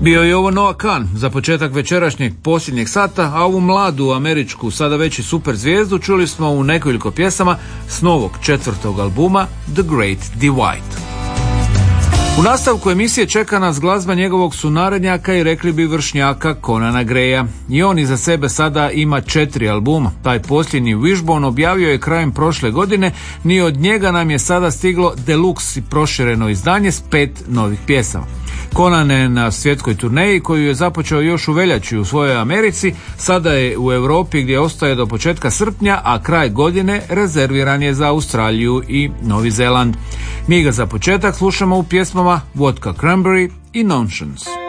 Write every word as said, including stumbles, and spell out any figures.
Bio je ovo Noah Kahan za početak večerašnjeg posljednjeg sata, a ovu mladu američku, sada već i super zvijezdu čuli smo u nekoliko pjesama s novog četvrtog albuma The Great Divide. U nastavku emisije čeka nas glazba njegovog sunarodnjaka i rekli bi vršnjaka Conana Graya. I on iza sebe sada ima četiri albuma. Taj posljednji Wishbone objavio je krajem prošle godine, ni od njega nam je sada stiglo deluxe i prošireno izdanje s pet novih pjesama. Conan je na svjetskoj turneji koju je započeo još u veljači u svojoj Americi, sada je u Europi gdje ostaje do početka srpnja, a kraj godine rezerviran je za Australiju i Novi Zeland. Mi ga za početak slušamo u pjesmama Vodka Cranberry i Nonsense.